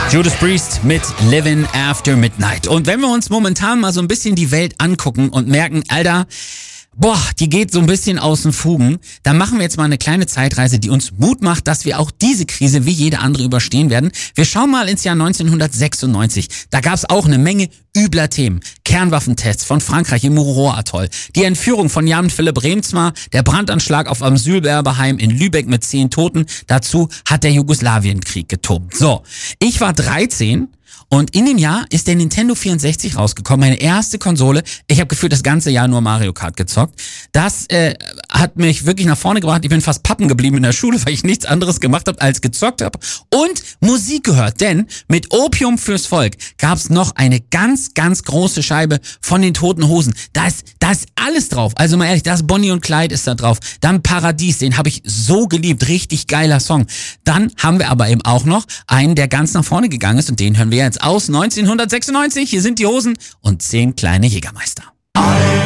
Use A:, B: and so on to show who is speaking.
A: Judas Priest mit Living After Midnight. Und wenn wir uns momentan mal so ein bisschen die Welt angucken und merken, Alter, die geht so ein bisschen aus den Fugen, dann machen wir jetzt mal eine kleine Zeitreise, die uns Mut macht, dass wir auch diese Krise wie jede andere überstehen werden. Wir schauen mal ins Jahr 1996. Da gab es auch eine Menge übler Themen. Kernwaffentests von Frankreich im Mururoa-Atoll, die Entführung von Jan Philipp Reemtsma, der Brandanschlag auf Asylbewerberheim in Lübeck mit 10 Toten. Dazu hat der Jugoslawienkrieg getobt. So, ich war 13. Und in dem Jahr ist der Nintendo 64 rausgekommen, meine erste Konsole. Ich habe gefühlt das ganze Jahr nur Mario Kart gezockt. Das hat mich wirklich nach vorne gebracht. Ich bin fast pappen geblieben in der Schule, weil ich nichts anderes gemacht habe, als gezockt habe und Musik gehört. Denn mit Opium fürs Volk gab's noch eine ganz, ganz große Scheibe von den Toten Hosen. Da ist alles drauf. Also mal ehrlich, da ist Bonnie und Clyde ist da drauf. Dann Paradies, den habe ich so geliebt. Richtig geiler Song. Dann haben wir aber eben auch noch einen, der ganz nach vorne gegangen ist und den hören wir jetzt aus 1996. Hier sind die Hosen und 10 kleine Jägermeister.